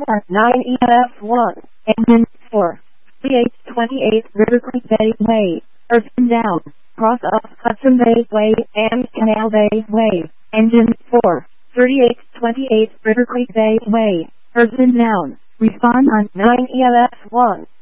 on 9EF1. Engine 4. 3828 River Creek Bay Way. Earthman down. Cross up Hudson Bay Way and Canal Bay Way. Engine 4. 3828 River Creek Bay Way. Earthman down. Respond on 9EF1.